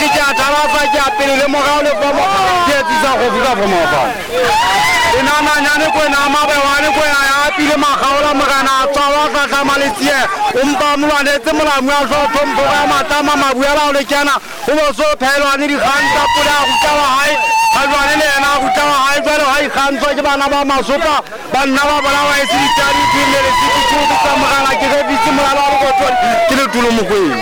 se ke a tlhalasa ke a pele le morao le fomo ke etsisa go fika fomofao e nananyane kwena a mabewane kwena ya apile magaola mogana a tswawa tlatlama le tsie o mpa molanetse molamo ya tlhotlhomphogo ya matama mabuelao le kena go boso phaelwane dikgang tsa pole a ruta wa gae galwane le ena a ruta wa gae jale ga ikgantswa ke bana ba masopa banna ba bolawa e se ditadi dinne le setitsoto tsa mogala ke ge bitse molala wa bokotone ke le tulo mokweng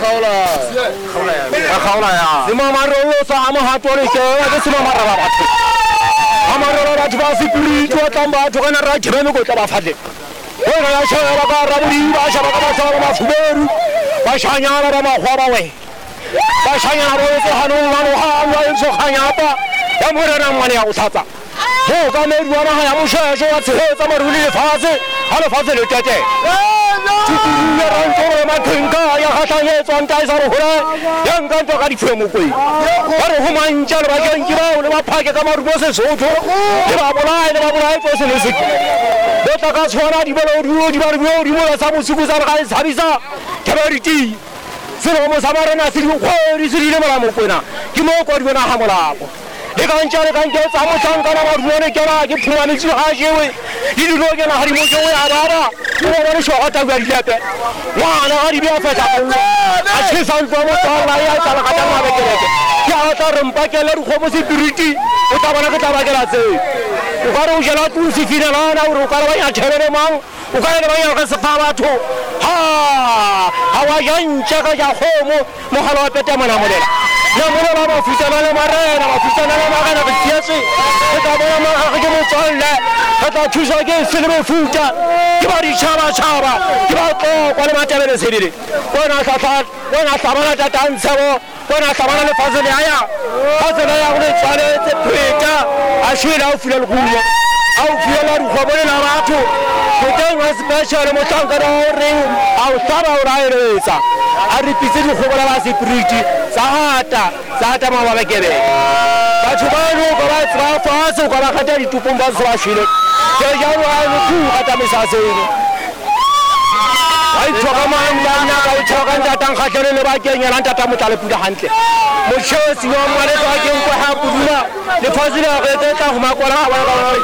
a kgaola ya semamarolo sa amogatolekea ke semamarela batho amarela batho ba sepiriti wa tlang batho ka nara jebeme ko tla ba fatle ona ya sheba ka rabodi ba sheba ka batho ba mafuberu ba shanyana ba magwa ba we ba shanyana ba se hanong ba mo ha wa so khanyapa ya morena mane ya utsatsa ho ka me duana ha ya mosheshe wa tshehetsa maruli le fase ha le fase le tete ya ranto ma thenka ya khatlanye tsonta isa ro hore ya nkanto ka ditshwe mo kweng ba re ho mantja le ba kenki ba le ba phake ka maru bo se sotho le ba bolai tso se le se bo tla ka tshwana di bolo di ba di mo sa bosuku sa ga tshabisa keberiti se lo mo sa marena se di khori se di le mala mo kwena ke mo ko di bona ha molao le ka ntja le ka ntja tsa mo tsankana ba buone ke ba ke phumane tsi ha jewe di di loke na ha di mo jewe a baba o bona sho ata ga di lepe wa na ga di bia feta a se san tso mo tsala ya tsala ka tsa mabe ke leke ya ta rempa ke le go mo security o ta bona ke tla ba ke la tse o ga re o jela tu se fina na o ka ba ya tshebele mang o ka le ba ya ka se fa batho ha wa ya ntja ka ja khomo mo galo wa pete mona modela ya mo ba ba fusana le marena ba fusana le magana ba tsietse ke ka bona ma ga ke mo tsalla ka ta thusa ke se le futa ke ba di chaba ke ba to kwa le matele le sedile bona sa bana ta tantsebo bona sa bana le fazele aya fazele ya go tsale tse pheta a shira o fula le kunya au fiela ru khobole la batho go tengwa special mo tsankana o re au saba o raeresa a re pitse di khobola ba security sahata ma ba kebe batho ba no go ba tswa fase go ba khata ditupong ba tswa shile ke jalo a no ku ata mesaseng ai tsoga manga nna ka tsoga ntata khatlele le ba kenya la ntata motlale pula hantle mo shosi wa mare ba ke go ha pula le fazile ga ke tla go makola ba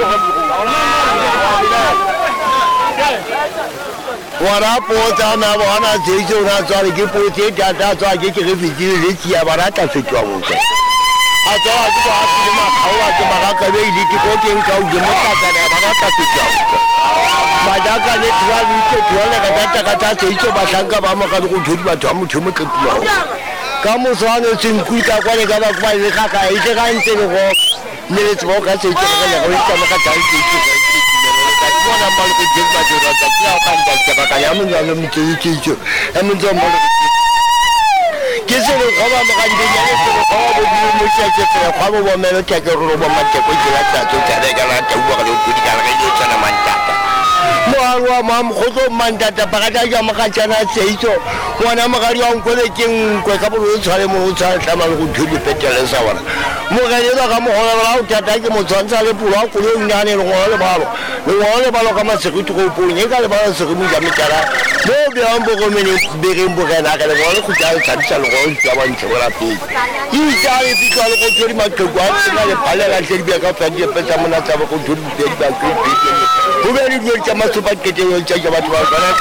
wara pota na bona jejo na tsare ke pote data tswa ke re fitile le tsia ba rata fetwa mo a tswa ke ba ke ma hawa ke ba ka be di ke ko ke nka o je mo ka tsana ba rata fetwa ba da ka le twa di ke twa le ka ta jejo ba tlanga ba mo ka go thodi ba tswa mo thumo ke twa ka mo swane tsinkuita kwa le ka ba kwa le ka ka ite ka ntse le go le le tswa ka jejo ka le go ita mo ka ta jejo bona ba le ke ba dira ka ya ka nda ka ba ya mo ya mo tshitshitso e mo ntse mo ke se le go ba mo ka di ya le se go ba bo mo tshetse tse ga bo me le ke ro bo ma ke ko ke la tsa tsa le ka la ta bua ka le ku di ka le ke tsana mantata mo alwa mam go go mantata ba ka ja mo ka tsana tseitso bona mo ga di on ko le keng ko ka bo tshware mo tsa tla ma go thudi petele sa bona mo ga le ka mo hola la o tata ke mo tsantsa le pulo ko le nyane le go le balo le balo ka masekitu go ponye ka le balo se go mo ja metara mo be an bo go mene be re mbo ga na ka le go go ja tsa le go ja ba ntse wala pe I ja le bi ka le go tori ma ke gwa na le pale la se bi ka fa di pesa mo na tsa go tori be ba ke be go be ri di tsa ma so pa ke te yo tsa ba ba na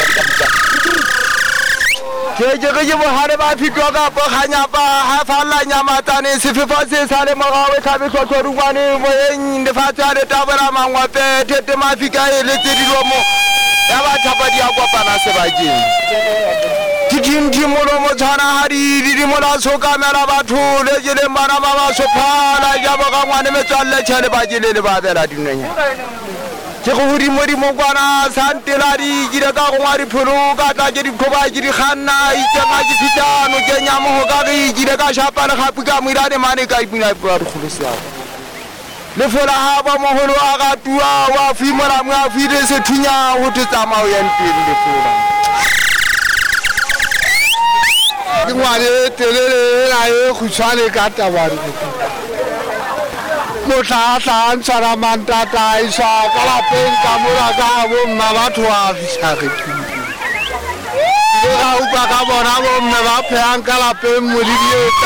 ke mo hare ba fitwa ka ba khanya ba ha falla nyama tane sefifa se sale magawe khabe tlotlo rubane mo eng de fatsa le tabara mangwa pe tete mafika ele tsedilo mo ya ba thapa di akwa pana se ba keng titinti mo lo mo tshana hari di mo la soka mela batho le je le bana ba ba sophala ja ba ka ngwane me tsalle tshele ba je le ba bela dinenya ke go hudi mo di mo kwana santela di dire ka go ngari pholo ka tla ke di khoba ke di khanna I tsama ke fitano ke nya mo ka ke dire ka shapana khapi ka mwira de mane ka ipina ba re khulisa le fola ha ba mo holo a ga tua wa fi mora mwa fi de se thunya ho te tsama o ya nteng le fola di ngwane telele la e khutshwane ka tabari mo tla ntsara mantata isa ka la penka mora ka bo mma batho a fitshare ga upa ka bona bo mma ba phang ka la pe mo di